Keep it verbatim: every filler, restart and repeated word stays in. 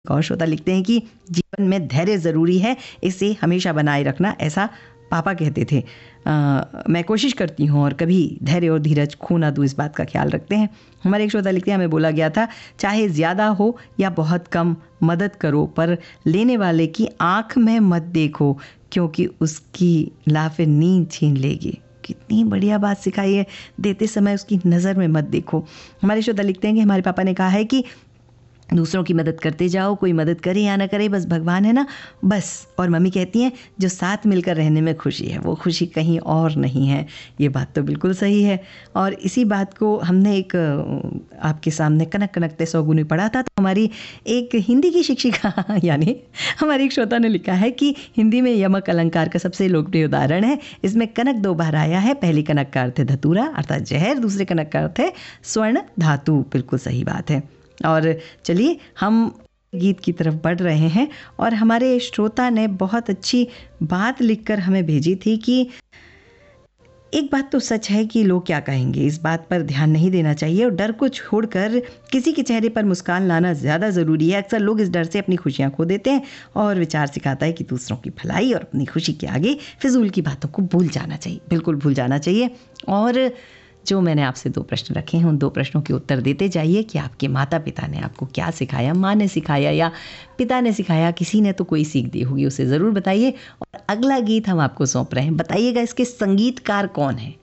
और श्रोता लिखते हैं कि जीवन में धैर्य ज़रूरी है, इसे हमेशा बनाए रखना, ऐसा पापा कहते थे। आ, मैं कोशिश करती हूँ और कभी धैर्य और धीरज खो ना दूँ, इस बात का ख्याल रखते हैं। हमारे एक श्रोता लिखते हैं, हमें बोला गया था चाहे ज़्यादा हो या बहुत कम मदद करो, पर लेने वाले की आँख में मत देखो, क्योंकि उसकी लाफे नींद छीन लेगी। कितनी बढ़िया बात सिखाई है, देते समय उसकी नज़र में मत देखो। हमारे श्रोता लिखते हैं कि हमारे पापा ने कहा है कि दूसरों की मदद करते जाओ, कोई मदद करे या ना करे, बस भगवान है ना, बस। और मम्मी कहती हैं जो साथ मिलकर रहने में खुशी है वो खुशी कहीं और नहीं है। ये बात तो बिल्कुल सही है। और इसी बात को हमने एक आपके सामने कनक कनकते सौगुनी पढ़ा था, तो हमारी एक हिंदी की शिक्षिका यानी हमारी एक श्रोता ने लिखा है कि हिंदी में यमक अलंकार का सबसे लोकप्रिय उदाहरण है। इसमें कनक दो बार आया है। पहली कनक का अर्थ है धतूरा अर्थात जहर, दूसरे कनक का अर्थ है स्वर्ण धातु। बिल्कुल सही बात है। और चलिए हम गीत की तरफ बढ़ रहे हैं, और हमारे श्रोता ने बहुत अच्छी बात लिखकर हमें भेजी थी कि एक बात तो सच है कि लोग क्या कहेंगे, इस बात पर ध्यान नहीं देना चाहिए और डर को छोड़कर किसी के चेहरे पर मुस्कान लाना ज़्यादा ज़रूरी है। अक्सर लोग इस डर से अपनी खुशियाँ खो देते हैं, और विचार सिखाता है कि दूसरों की भलाई और अपनी खुशी के आगे फिजूल की बातों को भूल जाना चाहिए, बिल्कुल भूल जाना चाहिए। और जो मैंने आपसे दो प्रश्न रखे हैं, उन दो प्रश्नों के उत्तर देते जाइए कि आपके माता पिता ने आपको क्या सिखाया, माँ ने सिखाया या पिता ने सिखाया, किसी ने तो कोई सीख दी होगी, उसे ज़रूर बताइए। और अगला गीत हम आपको सौंप रहे हैं, बताइएगा इसके संगीतकार कौन है।